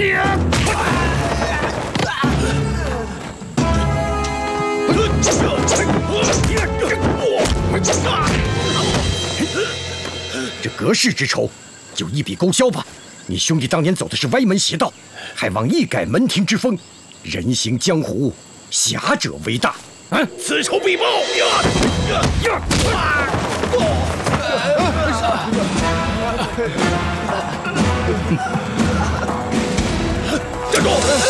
这隔世之仇，就一笔勾销吧。你兄弟当年走的是歪门邪道，还妄一改门庭之风。人行江湖，侠者为大。 此仇必报！站住！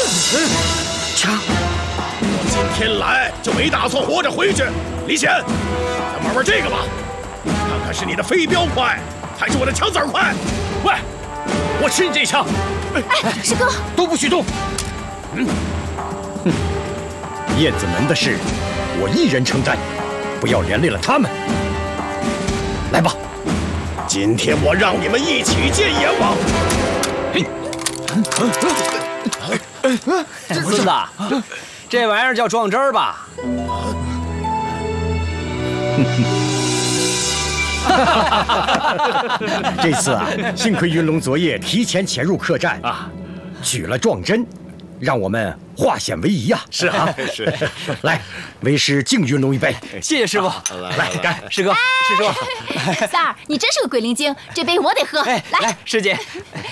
我今天来就没打算活着回去。李显，咱玩玩这个吧，看看是你的飞镖快，还是我的枪子儿快。喂，我吃你这一枪！ 哎，师哥， 都不许动！燕子门的事，我一人承担，不要连累了他们。来吧， 今天我让你们一起见阎王。 不是的，这玩意儿叫撞针儿吧？ 这次啊，幸亏云龙昨夜提前潜入客栈啊，举了撞针，让我们化险为夷呀！ 是啊，是。 来，为师敬云龙一杯。 谢谢师傅。 来，干！ 师哥，师叔。 三儿，你真是个鬼灵精，这杯我得喝。来， 师姐。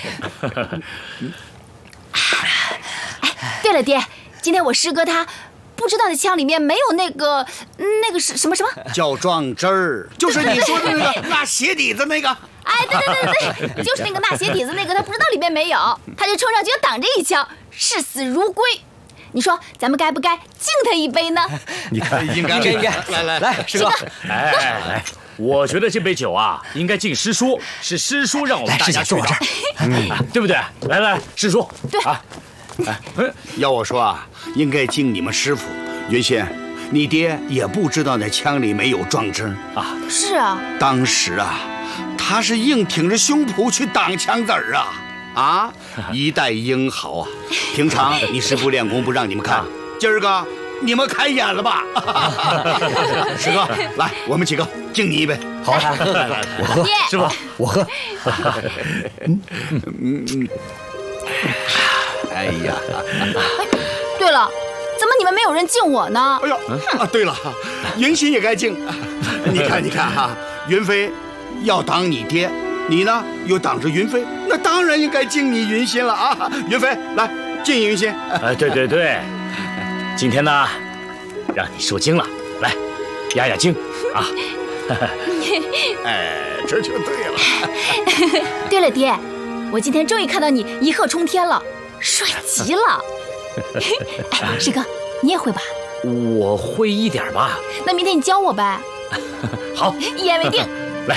对了，爹，今天我师哥他不知道那枪里面没有那个是什么？ 叫撞针儿，就是你说的那个那鞋底子那个。 哎，对，就是那个纳鞋底子那个，他不知道里面没有，他就冲上去要挡这一枪，视死如归。你说咱们该不该敬他一杯呢？ 你看， 应该。 来，师哥， 来，我觉得这杯酒啊，应该敬师叔，是师叔让我们大家去的，对不对？来，师叔， 对啊。 要我说啊，应该敬你们师傅云仙，你爹也不知道那枪里没有撞针啊。 是啊， 当时啊，他是硬挺着胸脯去挡枪子儿啊，一代英豪啊！平常你师傅练功不让你们看，今儿个你们开眼了吧？师哥，来，我们几个敬你一杯。 好，我喝， 师傅， 我喝。 哎呀， 对了，怎么你们没有人敬我呢？ 哎呦，对了，云心也该敬。你看哈，云飞要当你爹，你呢又挡着云飞，那当然应该敬你云心了啊！云飞，来敬云心。 对，今天呢，让你受惊了，来压压惊啊！ 哎，这就对了。 对了，爹，我今天终于看到你一鹤冲天了，帅极了。哎，师哥，你也会吧？ 我会一点吧。 那明天你教我呗。 好， 一言为定。 来。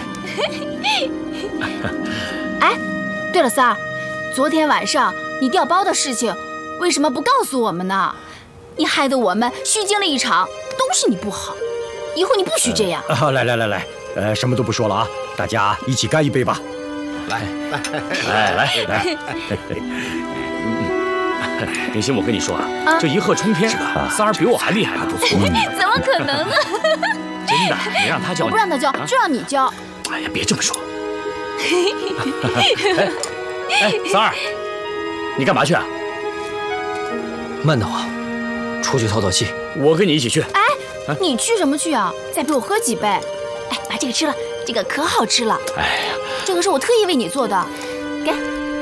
哎，对了，三儿，昨天晚上你调包的事情，为什么不告诉我们呢？你害得我们虚惊了一场，都是你不好，以后你不许这样。 来，什么都不说了啊，大家一起干一杯吧。 来，林心，我跟你说啊，这一鹤冲天，三儿比我还厉害呢。不错， 怎么可能呢？ 真的，你让他教你， 我不让他教，就让你教。 哎呀，别这么说。哎，三儿，你干嘛去啊？ 慢等我，出去透透气。 我跟你一起去。 哎，你去什么去啊？再陪我喝几杯。哎，把这个吃了，这个可好吃了。 哎呀， 这个是我特意为你做的，给。